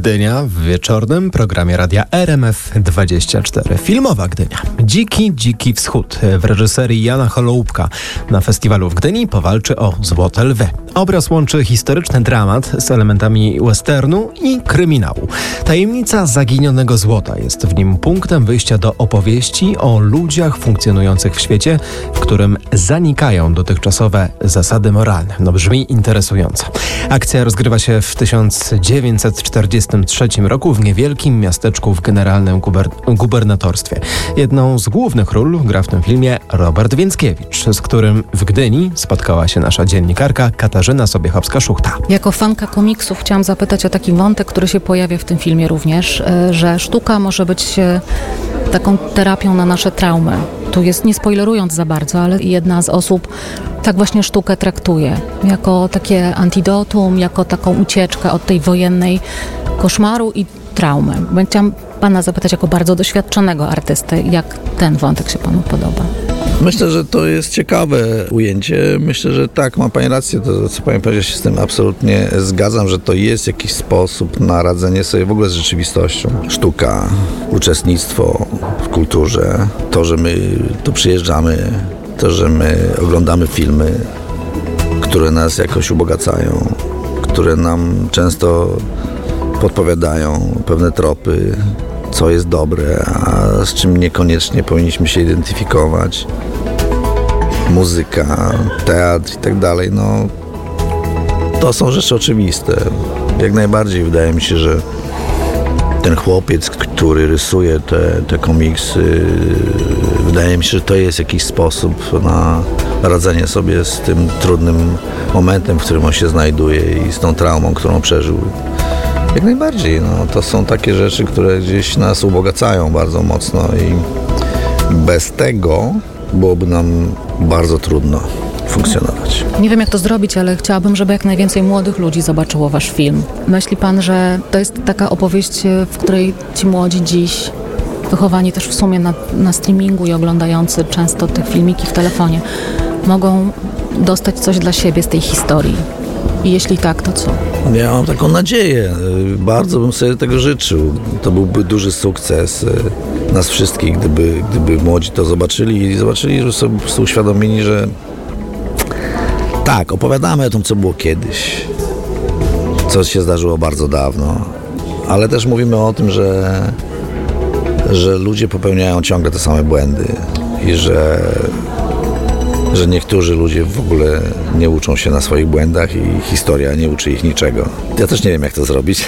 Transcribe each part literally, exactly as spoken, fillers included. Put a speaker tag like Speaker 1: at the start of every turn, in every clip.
Speaker 1: Gdynia w wieczornym programie radia R M F dwadzieścia cztery. Filmowa Gdynia. Dziki, dziki wschód w reżyserii Jana Holoubka na festiwalu w Gdyni powalczy o Złote Lwy. Obraz łączy historyczny dramat z elementami westernu i kryminału. Tajemnica zaginionego złota jest w nim punktem wyjścia do opowieści o ludziach funkcjonujących w świecie, w którym zanikają dotychczasowe zasady moralne. No brzmi interesująco. Akcja rozgrywa się w tysiąc dziewięćset czterdziestym trzecim roku w niewielkim miasteczku w generalnym guber- gubernatorstwie. Jedną z głównych ról gra w tym filmie Robert Więckiewicz, z którym w Gdyni spotkała się nasza dziennikarka Katarzyna Sobiechowska-Szuchta.
Speaker 2: Jako fanka komiksów chciałam zapytać o taki wątek, który się pojawia w tym filmie również, że sztuka może być taką terapią na nasze traumy. Tu jest, nie spoilerując za bardzo, ale jedna z osób tak właśnie sztukę traktuje. Jako takie antidotum, jako taką ucieczkę od tej wojennej koszmaru i traumy. Bo chciałam pana zapytać jako bardzo doświadczonego artysty, jak ten wątek się panu podoba?
Speaker 3: Myślę, że to jest ciekawe ujęcie. Myślę, że tak, ma pani rację, to co pani powiedziała, się z tym absolutnie zgadzam, że to jest jakiś sposób na radzenie sobie w ogóle z rzeczywistością. Sztuka, uczestnictwo w kulturze, to, że my tu przyjeżdżamy, to, że my oglądamy filmy, które nas jakoś ubogacają, które nam często podpowiadają pewne tropy, co jest dobre, a z czym niekoniecznie powinniśmy się identyfikować. Muzyka, teatr i tak dalej, no to są rzeczy oczywiste. Jak najbardziej wydaje mi się, że ten chłopiec, który rysuje te, te komiksy, wydaje mi się, że to jest jakiś sposób na radzenie sobie z tym trudnym momentem, w którym on się znajduje i z tą traumą, którą przeżył. Jak najbardziej, no, to są takie rzeczy, które gdzieś nas ubogacają bardzo mocno i bez tego byłoby nam bardzo trudno funkcjonować.
Speaker 2: Nie wiem, jak to zrobić, ale chciałabym, żeby jak najwięcej młodych ludzi zobaczyło wasz film. Myśli pan, że to jest taka opowieść, w której ci młodzi dziś, wychowani też w sumie na, na streamingu i oglądający często te filmiki w telefonie, mogą dostać coś dla siebie z tej historii? I jeśli tak, to co?
Speaker 3: Ja mam taką nadzieję. Bardzo bym sobie tego życzył. To byłby duży sukces nas wszystkich, gdyby, gdyby młodzi to zobaczyli i zobaczyli, że sobie po prostu uświadomili, że tak, opowiadamy o tym, co było kiedyś, co się zdarzyło bardzo dawno, ale też mówimy o tym, że, że ludzie popełniają ciągle te same błędy i że że niektórzy ludzie w ogóle nie uczą się na swoich błędach i historia nie uczy ich niczego. Ja też nie wiem, jak to zrobić.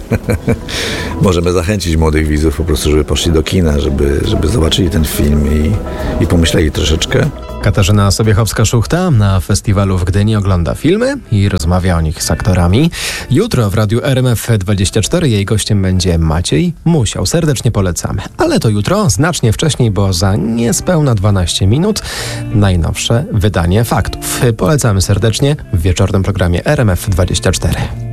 Speaker 3: Możemy zachęcić młodych widzów po prostu, żeby poszli do kina, żeby, żeby zobaczyli ten film i, i pomyśleli troszeczkę.
Speaker 1: Katarzyna Sobiechowska-Szuchta na festiwalu w Gdyni ogląda filmy i rozmawia o nich z aktorami. Jutro w radiu R M F dwadzieścia cztery jej gościem będzie Maciej Musiał. Serdecznie polecamy. Ale to jutro, znacznie wcześniej, bo za niespełna dwanaście minut najnowsze wydanie Faktów. Polecamy serdecznie w wieczornym programie R M F dwadzieścia cztery.